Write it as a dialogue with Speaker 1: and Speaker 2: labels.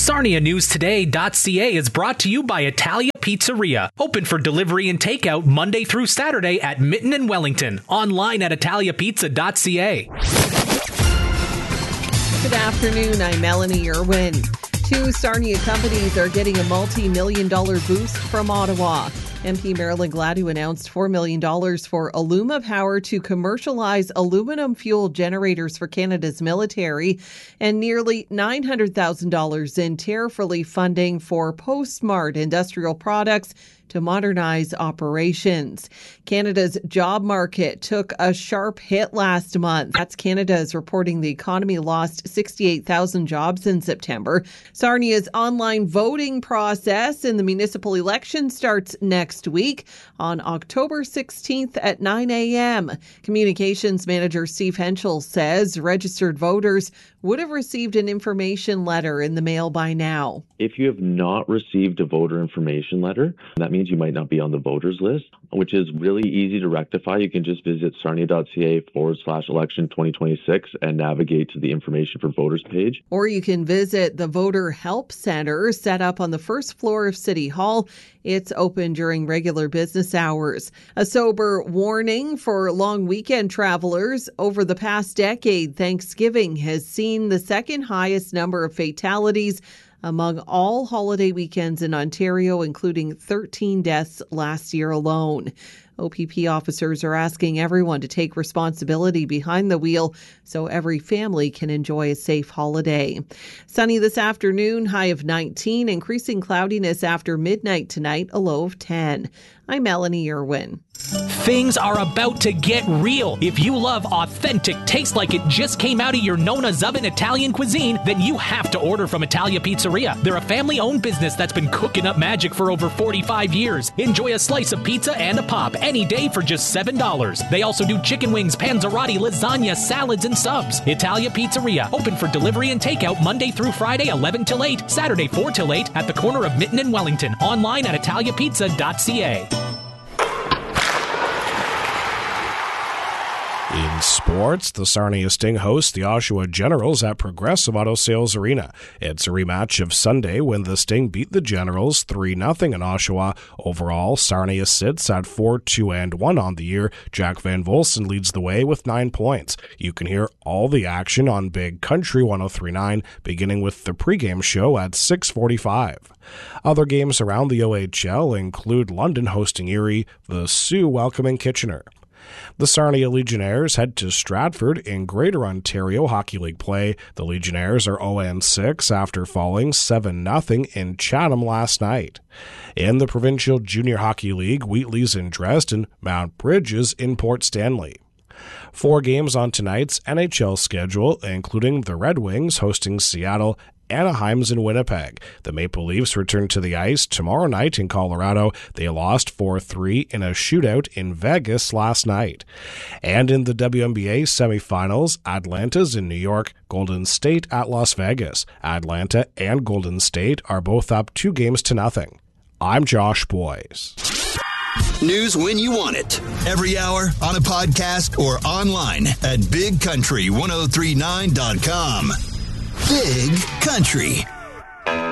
Speaker 1: SarniaNewsToday.ca is brought to you by Italia Pizzeria. Open for delivery and takeout Monday through Saturday at Mitten and Wellington. Online at ItaliaPizza.ca.
Speaker 2: Good afternoon, I'm Melanie Irwin. Two Sarnia companies are getting a multi-million-dollar boost from Ottawa. MP Marilyn Gladue announced $4 million for Alluma Power to commercialize aluminum-fueled generators for Canada's military and nearly $900,000 in tariff relief funding for PostSmart industrial products to modernize operations. Canada's job market took a sharp hit last month. That's Canada's reporting the economy lost 68,000 jobs in September. Sarnia's online voting process in the municipal election starts next week on October 16th at 9 a.m. Communications manager Steve Henschel says registered voters would have received an information letter in the mail by now.
Speaker 3: If you have not received a voter information letter, that means you might not be on the voters list, which is really easy to rectify. You can just visit sarnia.ca/election 2026 and navigate to the information for voters page.
Speaker 2: Or you can visit the Voter Help Center set up on the first floor of City Hall. It's open during regular business hours. A sober warning for long weekend travelers. Over the past decade, Thanksgiving has seen the second highest number of fatalities among all holiday weekends in Ontario, including 13 deaths last year alone. OPP officers are asking everyone to take responsibility behind the wheel so every family can enjoy a safe holiday. Sunny this afternoon, high of 19, increasing cloudiness after midnight tonight, a low of 10. I'm Melanie Irwin.
Speaker 1: Things are about to get real. If you love authentic taste like it just came out of your Nona's Oven Italian cuisine, then you have to order from Italia Pizzeria. They're a family-owned business that's been cooking up magic for over 45 years. Enjoy a slice of pizza and a pop any day for just $7. They also do chicken wings, panzerotti, lasagna, salads, and subs. Italia Pizzeria, open for delivery and takeout Monday through Friday, 11 till 8, Saturday 4 till 8 at the corner of Mitten and Wellington. Online at ItaliaPizza.ca.
Speaker 4: In sports, the Sarnia Sting hosts the Oshawa Generals at Progressive Auto Sales Arena. It's a rematch of Sunday when the Sting beat the Generals 3-0 in Oshawa. Overall, Sarnia sits at 4-2-1 on the year. Jack Van Volsen leads the way with 9 points. You can hear all the action on Big Country 103.9, beginning with the pregame show at 6:45. Other games around the OHL include London hosting Erie, the Sioux welcoming Kitchener. The Sarnia Legionnaires head to Stratford in Greater Ontario Hockey League play. The Legionnaires are 0-6 after falling 7-0 in Chatham last night. In the Provincial Junior Hockey League, Wheatley's in Dresden, Mount Bridges in Port Stanley. 4 games on tonight's NHL schedule, including the Red Wings hosting Seattle, Anaheim's in Winnipeg. The Maple Leafs return to the ice tomorrow night in Colorado. They lost 4-3 in a shootout in Vegas last night. And in the WNBA semifinals, Atlanta's in New York, Golden State at Las Vegas. Atlanta and Golden State are both up 2-0. I'm Josh Boyes.
Speaker 5: News when you want it. Every hour, on a podcast, or online at BigCountry1039.com. Big Country.